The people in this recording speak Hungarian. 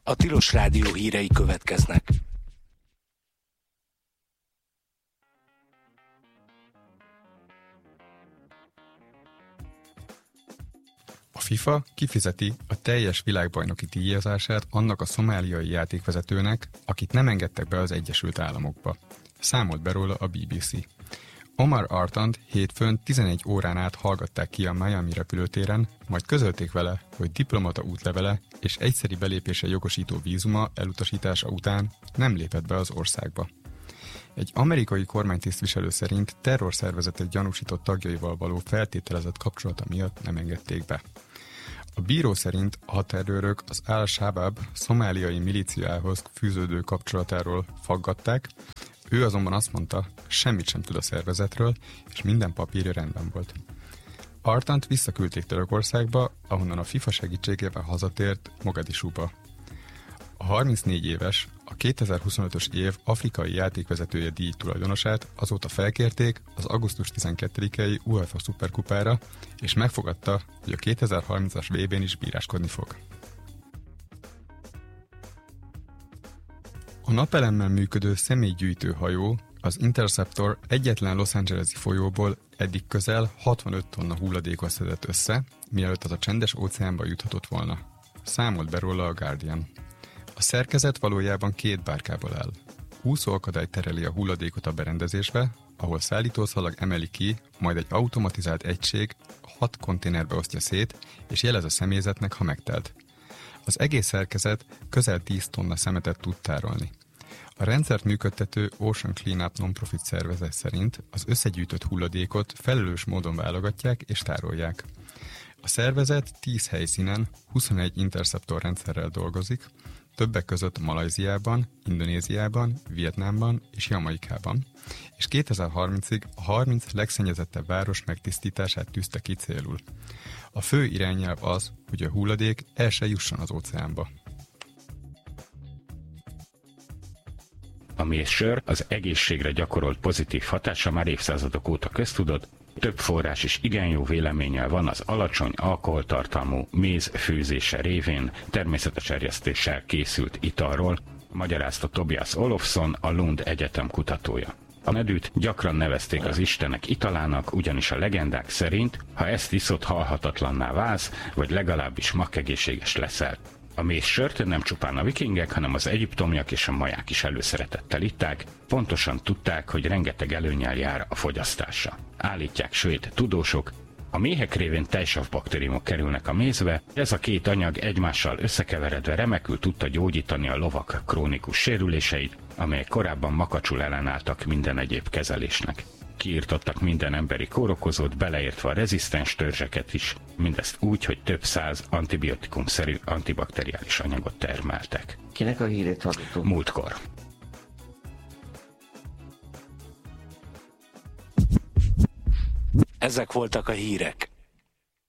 A Tilos Rádió hírei következnek. A FIFA kifizeti a teljes világbajnoki díjazását annak a szomáliai játékvezetőnek, akit nem engedtek be az Egyesült Államokba. Számolt be róla a BBC. Omar Artant hétfőn 11 órán át hallgatták ki a Miami repülőtéren, majd közölték vele, hogy diplomata útlevele és egyszeri belépése jogosító vízuma elutasítása után nem lépett be az országba. Egy amerikai kormánytisztviselő szerint terrorszervezetek gyanúsított tagjaival való feltételezett kapcsolata miatt nem engedték be. A bíró szerint a határőrök az Al-Shabaab szomáliai milíciához fűződő kapcsolatáról faggatták, ő azonban azt mondta, semmit sem tud a szervezetről, és minden papírja rendben volt. Artant visszaküldték Törökországba, ahonnan a FIFA segítségével hazatért Mogadisúba. A 34 éves, a 2025-ös év afrikai játékvezetője díj tulajdonosát azóta felkérték az augusztus 12-i UEFA szuperkupára, és megfogadta, hogy a 2030-as VB-n is bíráskodni fog. A napelemmel működő személygyűjtő hajó, az Interceptor egyetlen Los Angeles-i folyóból eddig közel 65 tonna hulladékot szedett össze, mielőtt az a csendes óceánba juthatott volna. Számolt be róla a Guardian. A szerkezet valójában 2 bárkából áll. Úszóakadály tereli a hulladékot a berendezésbe, ahol szállítószalag emeli ki, majd egy automatizált egység 6 konténerbe osztja szét, és jelez a személyzetnek, ha megtelt. Az egész szerkezet közel 10 tonna szemetet tud tárolni. A rendszert működtető Ocean Cleanup non-profit szervezet szerint az összegyűjtött hulladékot felelős módon válogatják és tárolják. A szervezet 10 helyszínen 21 Interceptor rendszerrel dolgozik, többek között Malajziában, Indonéziában, Vietnámban és Jamaikában, és 2030-ig a 30 legszennyezettebb város megtisztítását tűzte ki célul. A fő irányelv az, hogy a hulladék el se jusson az óceánba. A mézsör az egészségre gyakorolt pozitív hatása már évszázadok óta köztudott, több forrás is igen jó véleménnyel van az alacsony alkoholtartalmú méz főzése révén természetes erjesztéssel készült italról, magyarázta Tobias Olofsson, a Lund Egyetem kutatója. A medűt gyakran nevezték az istenek italának, ugyanis a legendák szerint, ha ezt iszod, halhatatlanná válsz, vagy legalábbis makkegészséges leszel. A mézsört nem csupán a vikingek, hanem az egyiptomiak és a maják is előszeretettel itták, pontosan tudták, hogy rengeteg előnnyel jár a fogyasztása. Állítják svéd tudósok, a méhek révén tejsav baktériumok kerülnek a mézbe, ez a 2 anyag egymással összekeveredve remekül tudta gyógyítani a lovak krónikus sérüléseit, amelyek korábban makacsul ellenálltak minden egyéb kezelésnek. Kiirtottak minden emberi kórokozót, beleértve a rezisztens törzseket is, mindezt úgy, hogy több 100 antibiotikumszerű antibakteriális anyagot termeltek. Kinek a hírét hallottuk? Múltkor. Ezek voltak a hírek.